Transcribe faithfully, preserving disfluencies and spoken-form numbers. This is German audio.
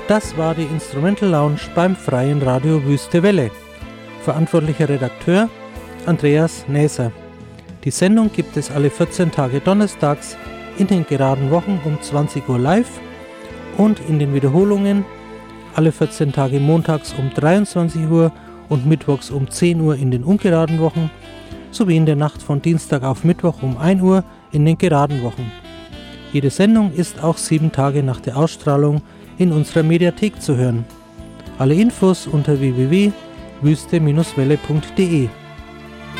Das war die Instrumental Lounge beim Freien Radio Wüste Welle. Verantwortlicher Redakteur Andreas Näser. Die Sendung gibt es alle vierzehn Tage donnerstags in den geraden Wochen um zwanzig Uhr live und in den Wiederholungen alle vierzehn Tage montags um dreiundzwanzig Uhr und mittwochs um zehn Uhr in den ungeraden Wochen sowie in der Nacht von Dienstag auf Mittwoch um ein Uhr in den geraden Wochen. Jede Sendung ist auch sieben Tage nach der Ausstrahlung in unserer Mediathek zu hören. Alle Infos unter w w w punkt wüste Bindestrich welle punkt de.